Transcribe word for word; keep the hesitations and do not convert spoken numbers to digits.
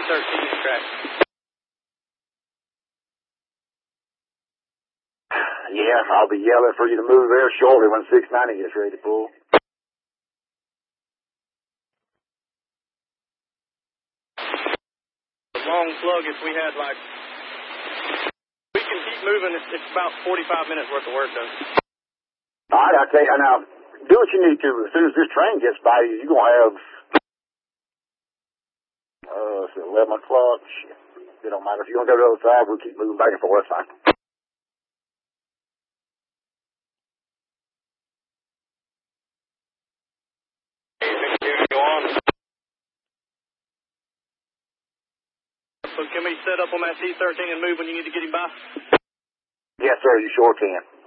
thirteen is cracked. Yeah, I'll be yelling for you to move there shortly when six ninety gets ready to pull. The long plug, if we had like, we can keep moving. It's, it's about forty-five minutes worth of work though. All right, I'll tell you now, do what you need to. As soon as this train gets by you, you're going to have, uh, it's eleven o'clock. Shit. It don't matter. If you want to go to the other side, we'll keep moving back and forth. That's fine. Go on. So can we set up on that C thirteen and move when you need to get him by? Yes, sir, you sure can.